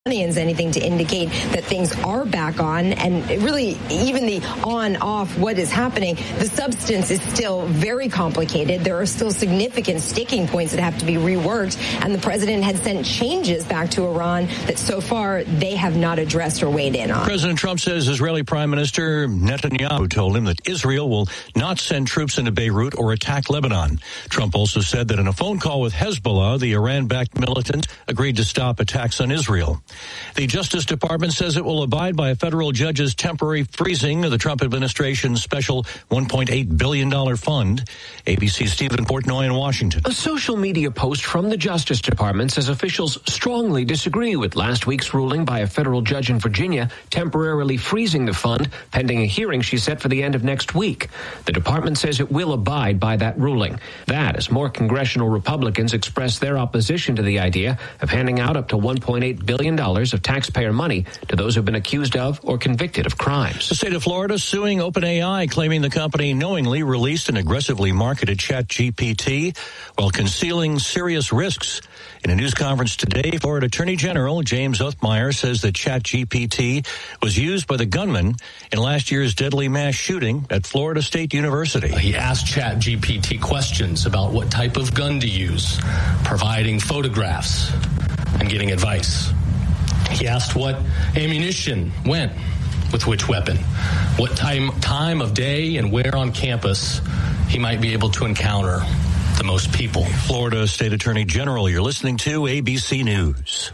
anything to indicate that things are back on, and really even the on-off, what is happening, the substance is still very complicated. There are still significant sticking points that have to be reworked, and the president had sent changes back to Iran that so far they have not addressed or weighed in on. President Trump says Israeli Prime Minister Netanyahu told him that Israel will not send troops into Beirut or attack Lebanon. Trump also said that in a phone call with Hezbollah, the Iran-backed militant agreed to stop attacks on Israel. The Justice Department says it will abide by a federal judge's temporary freezing of the Trump administration's special $1.8 billion fund. ABC's Stephen Portnoy in Washington. A social media post from the Justice Department says officials strongly disagree with last week's ruling by a federal judge in Virginia temporarily freezing the fund pending a hearing she set for the end of next week. The department says it will abide by that ruling. That as more congressional Republicans express their opposition to the idea of handing out up to $1.8 billion of taxpayer money to those who've been accused of or convicted of crimes. The state of Florida suing OpenAI, claiming the company knowingly released and aggressively marketed ChatGPT while concealing serious risks. In a news conference today, Florida Attorney General James Othmeyer says that ChatGPT was used by the gunman in last year's deadly mass shooting at Florida State University. He asked ChatGPT questions about what type of gun to use, providing photographs and getting advice. He asked what ammunition went with which weapon, what time of day and where on campus he might be able to encounter the most people. Florida State Attorney General, you're listening to ABC News.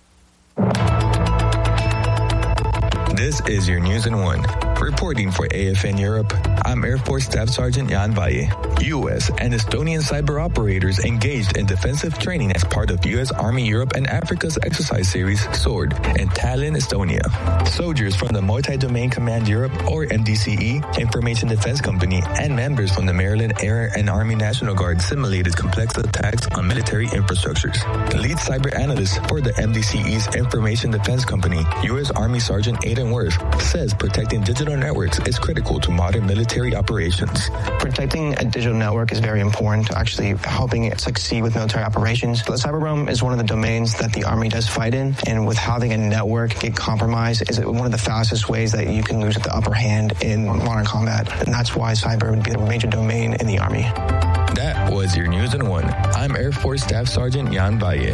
This is your News in One. Reporting for AFN Europe, I'm Air Force Staff Sergeant Jan Valle. U.S. and Estonian cyber operators engaged in defensive training as part of U.S. Army Europe and Africa's exercise series, SWORD, in Tallinn, Estonia. Soldiers from the Multi-Domain Command Europe, or MDCE, Information Defense Company, and members from the Maryland Air and Army National Guard simulated complex attacks on military infrastructures. Lead cyber analyst for the MDCE's Information Defense Company, U.S. Army Sergeant Aidan Worth, says protecting digital networks is critical to modern military operations. Protecting a digital network is very important to actually helping it succeed with military operations. The cyber realm is one of the domains that the Army does fight in, and with having a network get compromised is one of the fastest ways that you can lose the upper hand in modern combat. And that's why cyber would be a major domain in the Army. That was your News in One. I'm Air Force Staff Sergeant Jan Valle.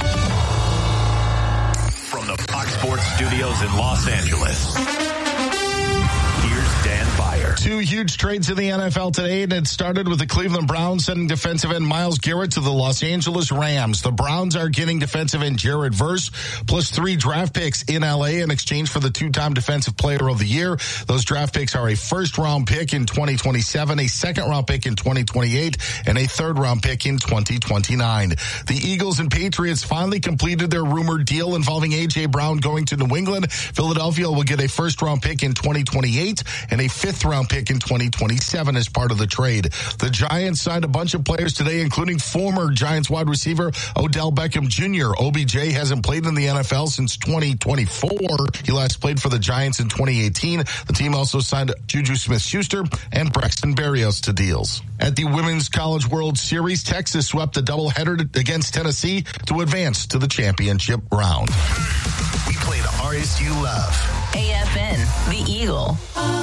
From the Fox Sports Studios in Los Angeles, here's Dan Byer. Two huge trades in the NFL today, and it started with the Cleveland Browns sending defensive end Myles Garrett to the Los Angeles Rams. The Browns are getting defensive end Jared Verse plus 3 draft picks in L.A. in exchange for the 2-time Defensive Player of the Year. Those draft picks are a first-round pick in 2027, a second-round pick in 2028, and a third-round pick in 2029. The Eagles and Patriots finally completed their rumored deal involving A.J. Brown going to New England. Philadelphia will get a first-round pick in 2028 and a fifth-round pick in 2027 as part of the trade. The Giants signed a bunch of players today, including former Giants wide receiver Odell Beckham Jr. OBJ hasn't played in the NFL since 2024. He last played for the Giants in 2018. The team also signed Juju Smith-Schuster and Braxton Berrios to deals. At the Women's College World Series, Texas swept a doubleheader against Tennessee to advance to the championship round. We play the artists you love. AFN, The Eagle.